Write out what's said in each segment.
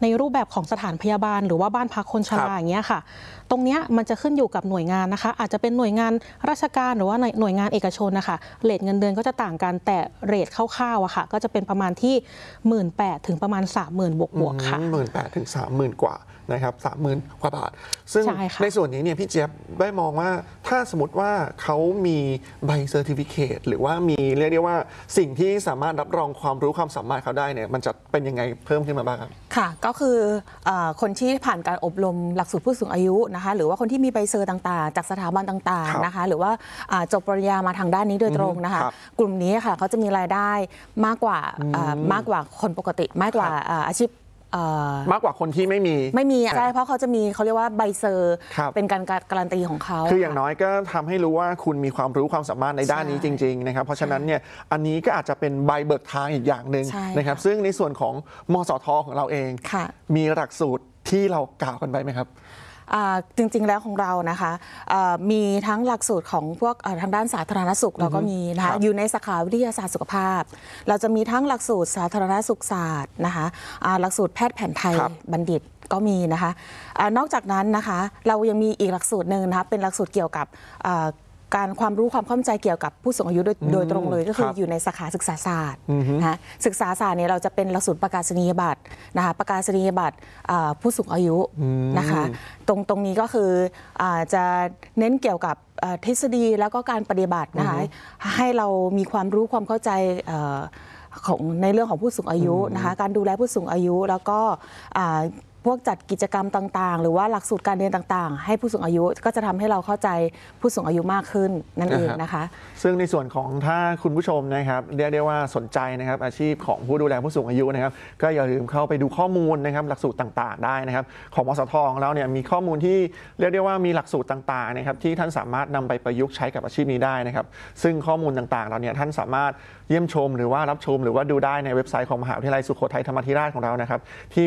ในรูปแบบของสถานพยาบาลหรือว่าบ้านพักคนชราอย่างเงี้ยค่ะตรงเนี้ยมันจะขึ้นอยู่กับหน่วยงานนะคะอาจจะเป็นหน่วยงานราชการหรือว่าหน่วยงานเอกชนนะคะเรทเงินเดือนก็จะต่างกันแต่เรทคร่าวๆอะค่ะก็จะเป็นประมาณที่ 18,000 ถึงประมาณ 30,000 บวกๆค่ะ 18,000 ถึง 30,000 กว่านะครับ 30,000 กว่าบาทซึ่งในส่วนนี้เนี่ยพี่เจี๊ยบได้มองว่าถ้าสมมติว่าเขามีใบเซอร์ติฟิเคตหรือว่ามีเรียกได้ว่าสิ่งที่สามารถรับรองความรู้ความสามารถเขาได้เนี่ยมันจะเป็นยังไงเพิ่มขึ้นมาบ้างครับค่ะก็คือคนที่ผ่านการอบรมหลักสูตรผู้สูงอายุนะคะหรือว่าคนที่มีใบเซอร์ต่างๆจากสถาบันต่างๆนะคะหรือว่าจบปริญญามาทางด้านนี้โดยตรงนะคะกลุ่มนี้ค่ะเขาจะมีรายได้มากกว่าคนปกติมากกว่าอาชีพมากกว่าคนที่ไม่มีใช่เพราะเขาจะมีเขาเรียกว่าใบเซอร์เป็นการการันตีของเขาคืออย่างน้อยก็ทำให้รู้ว่าคุณมีความรู้ความสามารถในด้านนี้จริงๆนะครับเพราะฉะนั้นเนี่ยอันนี้ก็อาจจะเป็นใบเบิกทางอีกอย่างหนึ่งนะครับซึ่งในส่วนของมสท.ของเราเองมีหลักสูตรที่เรากล่าวกันไปไหมครับจริงๆแล้วของเรานะคะมีทั้งหลักสูตรของพวกทางด้านสาธารณสุขเราก็มีนะคะอยู่ในสาขาวิทยาศาสตร์สุขภาพเราจะมีทั้งหลักสูตรสาธารณสุขศาสตร์นะคะหลักสูตรแพทย์แผนไทยบัณฑิตก็มีนะคะนอกจากนั้นนะคะเรายังมีอีกหลักสูตรหนึ่งนะคะเป็นหลักสูตรเกี่ยวกับการความรู้ความเข้าใจเกี่ยวกับผู้สูงอายุโดยตรงเลยก็คืออยู่ในสาขาศึกษาศาสตร์นะศึกษาศาสตร์เนี่ยเราจะเป็นหลักสูตรประกาศนียบัตรนะคะประกาศนียบัตรผู้สูงอายุนะคะตรงนี้ก็คือจะเน้นเกี่ยวกับทฤษฎีแล้วก็การปฏิบัตินะคะให้เรามีความรู้ความเข้าใจของในเรื่องของผู้สูงอายุนะคะการดูแลผู้สูงอายุแล้วก็พวกจัดกิจกรรมต่างๆหรือว่าหลักสูตรการเรียนต่างๆให้ผู้สูงอายุก็จะทำให้เราเข้าใจผู้สูงอายุมากขึ้นนั่นเองนะคะซึ่งในส่วนของถ้าคุณผู้ชมนะครับเรียกได้ว่าสนใจนะครับอาชีพของผู้ดูแลผู้สูงอายุนะครับก็อย่าลืมเข้าไปดูข้อมูลนะครับหลักสูตรต่างๆได้นะครับของมสท.ของเราเนี่ยมีข้อมูลที่เรียกได้ว่ามีหลักสูตรต่างๆนะครับที่ท่านสามารถนำไปประยุกต์ใช้กับอาชีพนี้ได้นะครับซึ่งข้อมูลต่างๆเราเนี่ยท่านสามารถเยี่ยมชมหรือว่ารับชมหรือว่าดูได้ในเว็บไซต์ของมหาวิทยาลัยสุโขทัยธรรมาธิราชของเรานะครับที่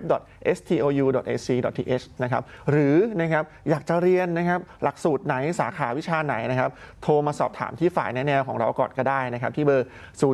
www.stou.ac.th นะครับหรือนะครับอยากจะเรียนนะครับหลักสูตรไหนสาขาวิชาไหนนะครับโทรมาสอบถามที่ฝ่ายแนะแนวของเราก่อนก็ได้นะครับที่เบอร์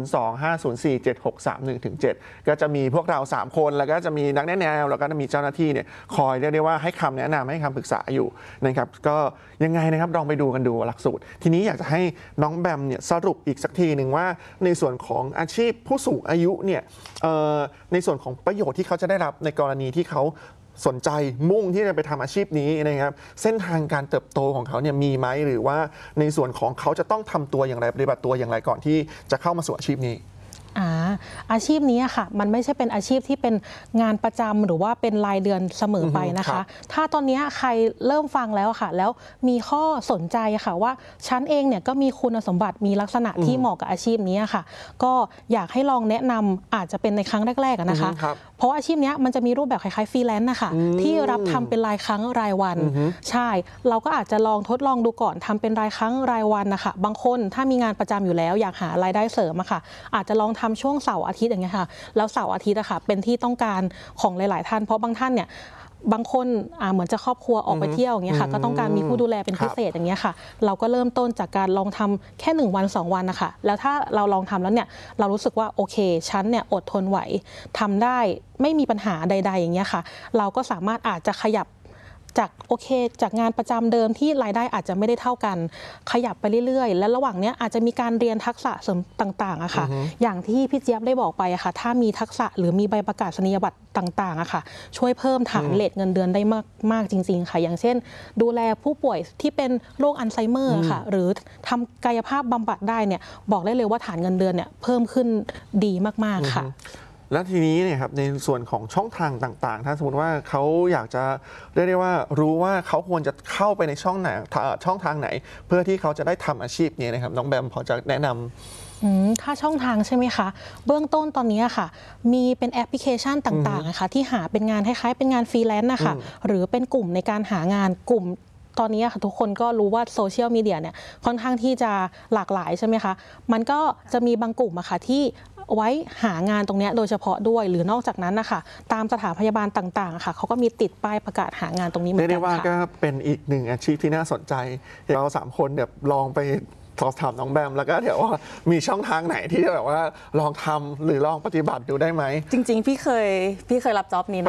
025047631-7 ก็จะมีพวกเรา3คนแล้วก็จะมีนักแนะแนวแล้วก็จะมีเจ้าหน้าที่เนี่ยคอยเรียกได้ว่าให้คำแนะนำให้คำปรึกษาอยู่นะครับก็ยังไงนะครับลองไปดูกันดูหลักสูตรทีนี้อยากจะให้น้องแบมเนี่ยสรุปอีกสักทีหนึ่งว่าในส่วนของอาชีพผู้สูงอายุเนี่ยในส่วนของประโยชน์ที่เขาจะได้รับในกรณีที่เขาสนใจมุ่งที่จะไปทำอาชีพนี้นะครับเส้นทางการเติบโตของเขาเนี่ยมีไหมหรือว่าในส่วนของเขาจะต้องทำตัวอย่างไรปฏิบัติตัวอย่างไรก่อนที่จะเข้ามาสู่อาชีพนี้อาชีพนี้ค่ะมันไม่ใช่เป็นอาชีพที่เป็นงานประจำหรือว่าเป็นรายเดือนเสมอไปนะคะถ้าตอนนี้ใครเริ่มฟังแล้วค่ะแล้วมีข้อสนใจค่ะว่าฉันเองเนี่ยก็มีคุณสมบัติมีลักษณะที่เหมาะกับอาชีพนี้ค่ะก็อยากให้ลองแนะนำอาจจะเป็นในครั้งแรกๆนะคะเพราะอาชีพนี้มันจะมีรูปแบบคล้ายๆฟรีแลนซ์นะคะที่รับทำเป็นรายครั้งรายวันใช่เราก็อาจจะลองทดลองดูก่อนทำเป็นรายครั้งรายวันนะคะบางคนถ้ามีงานประจำอยู่แล้วอยากหารายได้เสริมอะค่ะอาจจะลองทำช่วงเสาร์อาทิตย์อย่างเงี้ยค่ะแล้วเสาร์อาทิตย์อะค่ะเป็นที่ต้องการของหลายๆท่านเพราะบางท่านเนี่ยบางคนเหมือนจะครอบครัวออกไปเที่ยวอย่างเงี้ยค่ะก็ต้องการมีผู้ดูแลเป็นพิเศษอย่างเงี้ยค่ะเราก็เริ่มต้นจากการลองทำแค่1 วัน 2 วันนะคะแล้วถ้าเราลองทำแล้วเนี่ยเรารู้สึกว่าโอเคฉันเนี่ยอดทนไหวทำได้ไม่มีปัญหาใดๆอย่างเงี้ยค่ะเราก็สามารถอาจจะขยับจากโอเคจากงานประจำเดิมที่รายได้อาจจะไม่ได้เท่ากันขยับไปเรื่อยๆและระหว่างนี้อาจจะมีการเรียนทักษะเสริมต่างๆอะค่ะอย่างที่พี่เจี๊ยบได้บอกไปอะค่ะถ้ามีทักษะหรือมีใบประกาศนียบัตรต่างๆอะค่ะช่วยเพิ่มฐานเรทเงินเดือนได้มากจริงๆค่ะอย่างเช่นดูแลผู้ป่วยที่เป็นโรคอัลไซเมอร์ค่ะหรือทำกายภาพบำบัดได้เนี่ยบอกได้เลยว่าฐานเงินเดือนเนี่ยเพิ่มขึ้นดีมากๆค่ะแล้วทีนี้เนี่ยครับในส่วนของช่องทางต่างๆถ้าสมมติว่าเขาอยากจะเรียกได้ว่ารู้ว่าเขาควรจะเข้าไปในช่องทางไหนเพื่อที่เขาจะได้ทำอาชีพนี้นะครับน้องแบมพอจะแนะนำถ้าช่องทางใช่ไหมคะเบื้องต้นตอนนี้ค่ะมีเป็นแอปพลิเคชันต่างๆนะคะที่หาเป็นงานคล้ายๆเป็นงานฟรีแลนซ์นะคะหรือเป็นกลุ่มในการหางานกลุ่มตอนนี้ค่ะทุกคนก็รู้ว่าโซเชียลมีเดียเนี่ยค่อนข้างที่จะหลากหลายใช่ไหมคะมันก็จะมีบางกลุ่มอะค่ะที่ไว้หางานตรงนี้โดยเฉพาะด้วยหรือนอกจากนั้นนะคะตามสถานพยาบาลต่างๆค่ะเขาก็มีติดป้ายประกาศหางานตรงนี้เหมือนกันค่ะเรียกได้ว่าก็เป็นอีกหนึ่งอาชีพที่น่าสนใจเรา3 คนเนี่ยลองไปสอบถามน้องแบมแล้วก็เดี๋ยวว่ามีช่องทางไหนที่จะแบบว่าลองทำหรือลองปฏิบัติดูได้ไหมจริงๆพี่เคยรับจ็อบนี้